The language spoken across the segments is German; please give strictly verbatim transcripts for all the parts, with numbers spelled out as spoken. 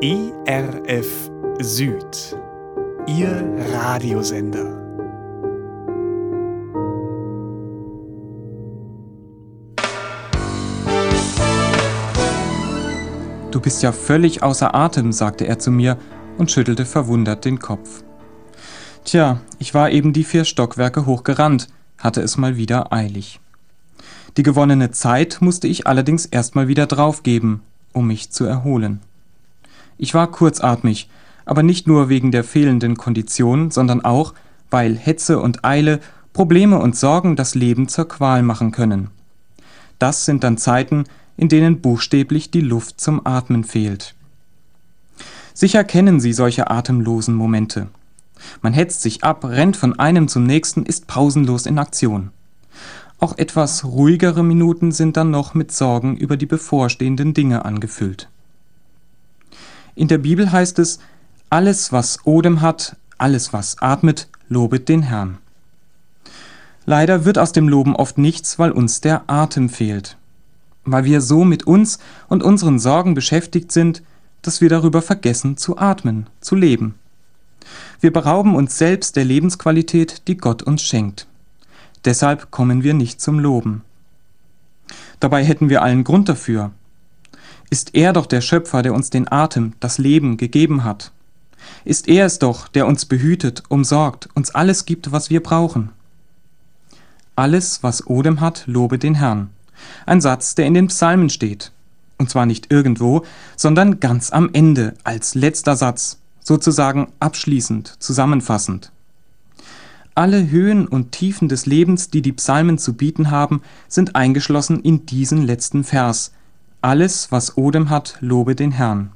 E R F Süd, Ihr Radiosender. »Du bist ja völlig außer Atem«, sagte er zu mir und schüttelte verwundert den Kopf. Tja, ich war eben die vier Stockwerke hochgerannt, hatte es mal wieder eilig. Die gewonnene Zeit musste ich allerdings erstmal wieder draufgeben, um mich zu erholen. Ich war kurzatmig, aber nicht nur wegen der fehlenden Kondition, sondern auch, weil Hetze und Eile, Probleme und Sorgen das Leben zur Qual machen können. Das sind dann Zeiten, in denen buchstäblich die Luft zum Atmen fehlt. Sicher kennen Sie solche atemlosen Momente. Man hetzt sich ab, rennt von einem zum nächsten, ist pausenlos in Aktion. Auch etwas ruhigere Minuten sind dann noch mit Sorgen über die bevorstehenden Dinge angefüllt. In der Bibel heißt es: Alles, was Odem hat, alles, was atmet, lobet den Herrn. Leider wird aus dem Loben oft nichts, weil uns der Atem fehlt. Weil wir so mit uns und unseren Sorgen beschäftigt sind, dass wir darüber vergessen zu atmen, zu leben. Wir berauben uns selbst der Lebensqualität, die Gott uns schenkt. Deshalb kommen wir nicht zum Loben. Dabei hätten wir allen Grund dafür. Ist er doch der Schöpfer, der uns den Atem, das Leben gegeben hat. Ist er es doch, der uns behütet, umsorgt, uns alles gibt, was wir brauchen. Alles, was Odem hat, lobe den Herrn. Ein Satz, der in den Psalmen steht. Und zwar nicht irgendwo, sondern ganz am Ende, als letzter Satz, sozusagen abschließend, zusammenfassend. Alle Höhen und Tiefen des Lebens, die die Psalmen zu bieten haben, sind eingeschlossen in diesen letzten Vers. Alles, was Odem hat, lobe den Herrn.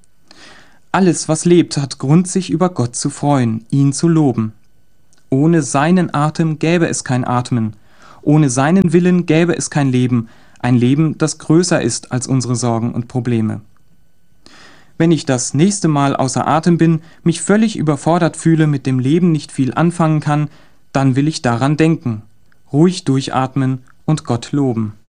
Alles, was lebt, hat Grund, sich über Gott zu freuen, ihn zu loben. Ohne seinen Atem gäbe es kein Atmen. Ohne seinen Willen gäbe es kein Leben, ein Leben, das größer ist als unsere Sorgen und Probleme. Wenn ich das nächste Mal außer Atem bin, mich völlig überfordert fühle, mit dem Leben nicht viel anfangen kann, dann will ich daran denken, ruhig durchatmen und Gott loben.